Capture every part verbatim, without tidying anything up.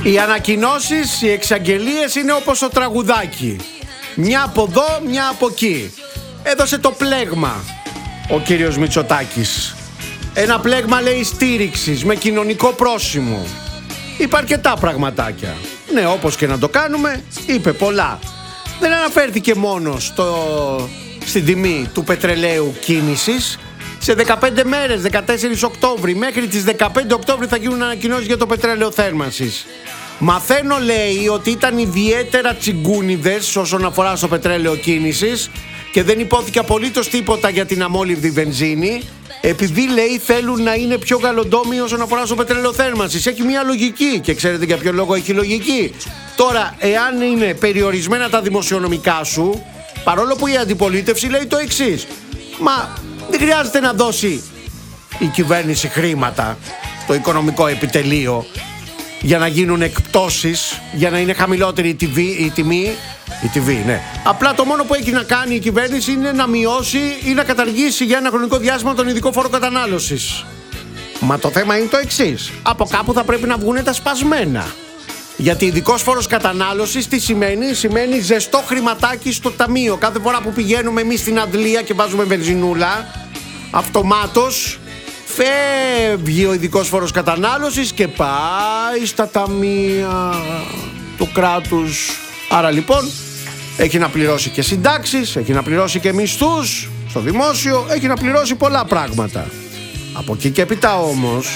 Οι ανακοινώσεις, οι εξαγγελίες είναι όπως το τραγουδάκι. Μια από εδώ, μια από εκεί. Έδωσε το πλέγμα ο κύριος Μητσοτάκης. Ένα πλέγμα, λέει, στήριξης με κοινωνικό πρόσημο. Είπε αρκετά πραγματάκια. Ναι, όπως και να το κάνουμε, είπε πολλά. Δεν αναφέρθηκε μόνο στο, στην τιμή του πετρελαίου κίνησης. Σε δεκαπέντε μέρες, δεκατέσσερις Οκτώβρη, μέχρι τις δεκαπέντε Οκτώβρη θα γίνουν ανακοινώσεις για το πετρέλαιο θέρμανσης. Μαθαίνω, λέει, ότι ήταν ιδιαίτερα τσιγκούνιδες όσον αφορά στο πετρέλαιο κίνησης και δεν υπόθηκε απολύτως τίποτα για την αμόλυβδη βενζίνη, επειδή, λέει, θέλουν να είναι πιο γαλοντόμοι όσον αφορά στο πετρέλαιο θέρμανσης. Έχει μια λογική και ξέρετε για ποιο λόγο έχει λογική. Τώρα, εάν είναι περιορισμένα τα δημοσιονομικά σου, παρόλο που η αντιπολίτευση λέει το εξής: μα δεν χρειάζεται να δώσει η κυβέρνηση χρήματα, το οικονομικό επιτελείο, για να γίνουν εκπτώσεις, για να είναι χαμηλότερη η, τιβή, η τιμή. Η τιβή, ναι. Απλά το μόνο που έχει να κάνει η κυβέρνηση είναι να μειώσει ή να καταργήσει για ένα χρονικό διάστημα τον ειδικό φόρο κατανάλωσης. Μα το θέμα είναι το εξής: από κάπου θα πρέπει να βγουν τα σπασμένα. Γιατί ειδικός φόρος κατανάλωσης τι σημαίνει? Σημαίνει ζεστό χρηματάκι στο ταμείο. Κάθε φορά που πηγαίνουμε εμείς στην αντλία και βάζουμε βενζινούλα, αυτομάτως φεύγει ο ειδικός φόρος κατανάλωσης και πάει στα ταμεία του κράτους. Άρα λοιπόν έχει να πληρώσει και συντάξεις, έχει να πληρώσει και μισθούς στο δημόσιο, έχει να πληρώσει πολλά πράγματα. Από εκεί και έπειτα όμως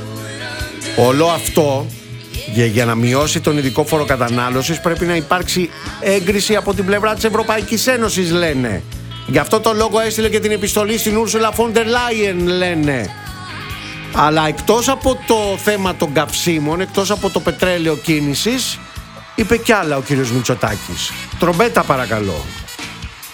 όλο αυτό για, για να μειώσει τον ειδικό φόρο κατανάλωσης πρέπει να υπάρξει έγκριση από την πλευρά της Ευρωπαϊκής Ένωσης, λένε. Γι' αυτό το λόγο έστειλε και την επιστολή στην Ursula von der Leyen, λένε. Αλλά εκτός από το θέμα των καυσίμων, εκτός από το πετρέλαιο κίνησης, είπε κι άλλα ο κύριος Μητσοτάκης. Τρομπέτα παρακαλώ.